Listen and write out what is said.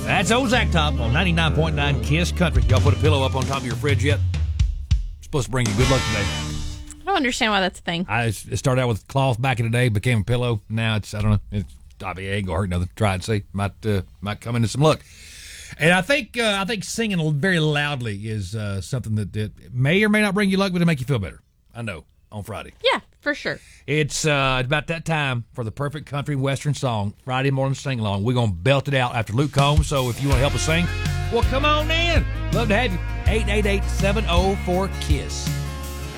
That's Ozak Top on 99.9 KISS Country. Y'all put a pillow up on top of your fridge yet? It's supposed to bring you good luck today. I don't understand why that's a thing. It started out with cloth back in the day, became a pillow. Now it's, I don't know, it's obviously ain't gonna hurt nothing. Try and see. Might come into some luck. And I think singing very loudly is something that may or may not bring you luck, but it'll make you feel better. I know, on Friday. Yeah, for sure. It's about that time for the perfect country western song, Friday morning sing-along. We're going to belt it out after Luke Combs, so if you want to help us sing, well, come on in. Love to have you. 888-704-KISS.